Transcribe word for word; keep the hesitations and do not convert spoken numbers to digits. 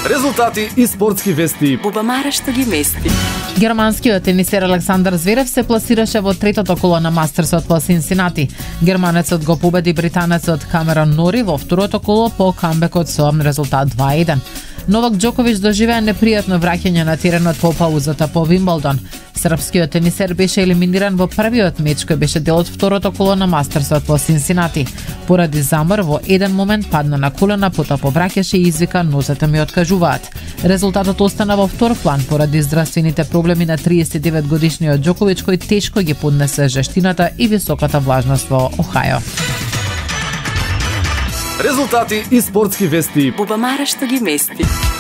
Резултати и спортски вести. Бубамара што ги мести. Германскиот тенисер Александар Зверев се пласираше во третото коло на Мастерсот по Синсинати. Германецот го победи британецот Камерон Нори во второто коло по камбекот со резултат два еден. Новак Џоковиќ доживеа непријатно враќање на теренот по паузата по Вимбалдон. Српскиот тенисер беше елиминиран во првиот меч кој беше дел од второто коло на Мастерсот по Синсинати. Поради замор во еден момент падна на колена, потоа повраќаше и извика нозете ми откажуваат. Резултатот остана во втор план поради здравствените проблеми на триесет и девет годишниот Џоковиќ кој тешко ги поднесе жештината и високата влажност во Охајо. Резултати и спортски вести. Бубамара што ги мести.